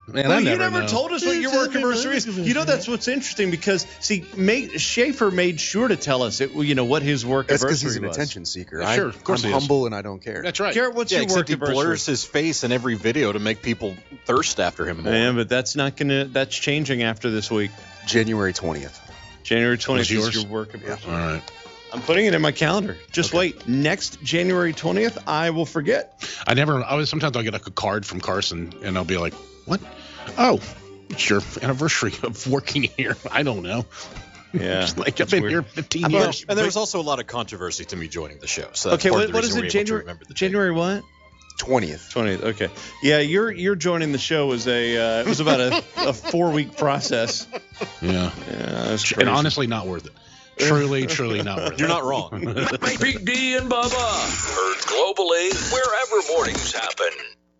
Man, well, you never told us what your work anniversary is. That's what's interesting because, see, Schaefer made sure to tell us what his work That's anniversary was. because he's an attention seeker. Sure, of course I'm humble and I don't care. That's right. Garrett, what's your work he anniversary? blurs his face in every video to make people thirst after him. Yeah, but that's changing after this week. January 20th. January 20th is yours? your work anniversary. All right. I'm putting it in my calendar. Just wait. Next January 20th, I will forget. Sometimes I'll get a card from Carson and I'll be like, what? Oh, it's your anniversary of working here. I don't know. Yeah. I've been here 15 years. And there was also a lot of controversy to me joining the show. So that's okay, part of the what is reason it? we're able to remember the January what? 20th. 20th. Okay. Yeah, your joining the show was it was about a 4-week process. Yeah. That's crazy. And honestly, not worth it. Truly not worth it. You're not wrong. Big D and Bubba. Heard globally wherever mornings happen.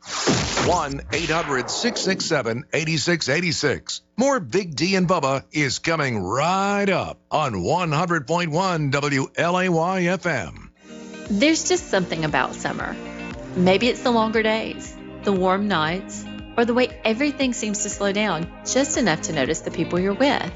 1-800-667-8686. More Big D and Bubba is coming right up on 100.1 WLAY-FM. There's just something about summer. Maybe it's the longer days, the warm nights, or the way everything seems to slow down just enough to notice the people you're with.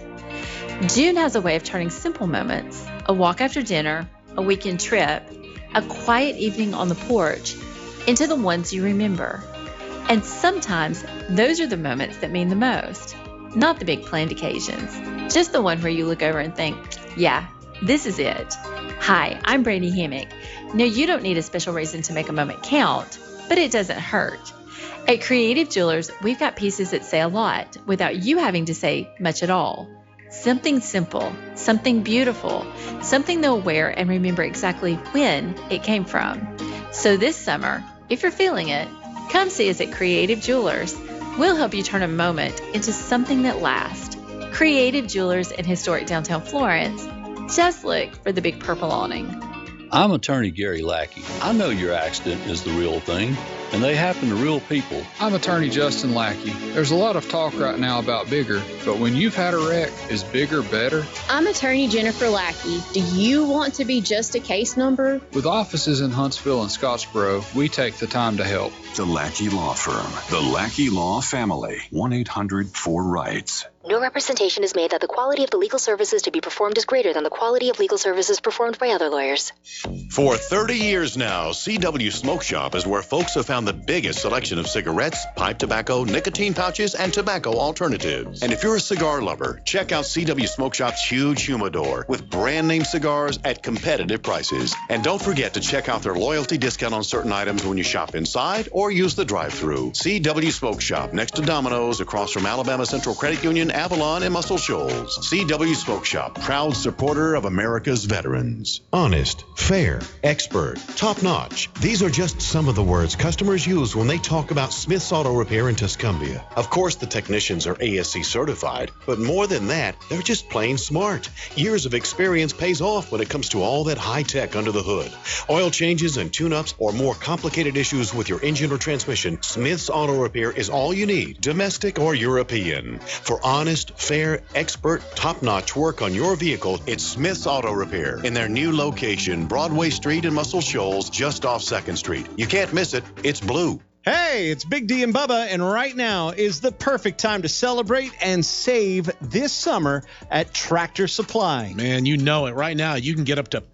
June has a way of turning simple moments, a walk after dinner, a weekend trip, a quiet evening on the porch, into the ones you remember. And sometimes those are the moments that mean the most. Not the big planned occasions, just the one where you look over and think, yeah, this is it. Hi, I'm Brady Hammock. No, you don't need a special reason to make a moment count, but it doesn't hurt. At Creative Jewelers, we've got pieces that say a lot without you having to say much at all. Something simple, something beautiful, something they'll wear and remember exactly when it came from. So this summer, if you're feeling it, come see us at Creative Jewelers. We'll help you turn a moment into something that lasts. Creative Jewelers in historic downtown Florence. Just look for the big purple awning. I'm attorney Gary Lackey. I know your accident is the real thing, and they happen to real people. I'm attorney Justin Lackey. There's a lot of talk right now about bigger, but when you've had a wreck, is bigger better? I'm attorney Jennifer Lackey. Do you want to be just a case number? With offices in Huntsville and Scottsboro, we take the time to help. The Lackey Law Firm. The Lackey Law Family. 1-800-4RIGHTS. No representation is made that the quality of the legal services to be performed is greater than the quality of legal services performed by other lawyers. For 30 years now, CW Smoke Shop is where folks have found the biggest selection of cigarettes, pipe tobacco, nicotine pouches, and tobacco alternatives. And if you're a cigar lover, check out CW Smoke Shop's huge humidor with brand name cigars at competitive prices. And don't forget to check out their loyalty discount on certain items when you shop inside or use the drive-thru. CW Smoke Shop next to Domino's across from Alabama Central Credit Union, Avalon, and Muscle Shoals. CW Smoke Shop, proud supporter of America's veterans. Honest, fair, expert, top-notch. These are just some of the words customers use when they talk about Smith's Auto Repair in Tuscumbia. Of course, the technicians are ASC certified, but more than that, they're just plain smart. Years of experience pays off when it comes to all that high-tech under the hood. Oil changes and tune-ups or more complicated issues with your engine or transmission, Smith's Auto Repair is all you need, domestic or European. For honest, fair, expert, top-notch work on your vehicle, it's Smith's Auto Repair in their new location, Broadway Street in Muscle Shoals, just off 2nd Street. You can't miss it. It's blue. Hey, it's Big D and Bubba, and right now is the perfect time to celebrate and save this summer at Tractor Supply. Man, you know it. Right now, you can get up to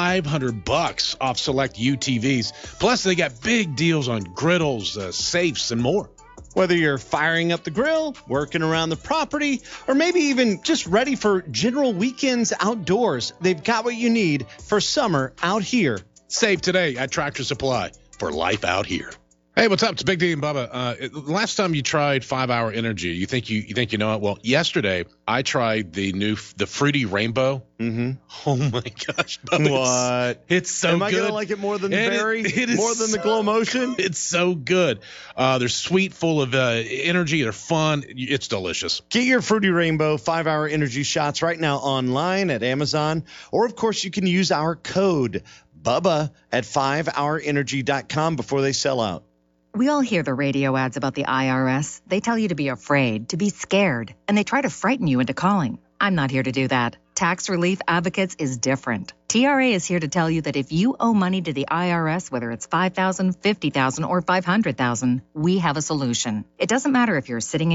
$500 off select UTVs. Plus, they got big deals on griddles, safes, and more. Whether you're firing up the grill, working around the property, or maybe even just ready for general weekends outdoors, they've got what you need for summer out here. Save today at Tractor Supply for life out here. Hey, what's up? It's Big D and Bubba. Last time you tried 5-Hour Energy, you think you know it? Well, yesterday I tried the Fruity Rainbow. Mm-hmm. Oh my gosh! Bubba, what? It's so good. Am I gonna like it more than the berry? More than the Glow Motion? It's so good. They're sweet, full of energy. They're fun. It's delicious. Get your Fruity Rainbow 5-Hour Energy shots right now online at Amazon, or of course you can use our code Bubba at 5hourenergy.com before they sell out. We all hear the radio ads about the IRS. They tell you to be afraid, to be scared, and they try to frighten you into calling. I'm not here to do that. Tax Relief Advocates is different. TRA is here to tell you that if you owe money to the IRS, whether it's $5,000, $50,000, or $500,000, we have a solution. It doesn't matter if you're sitting in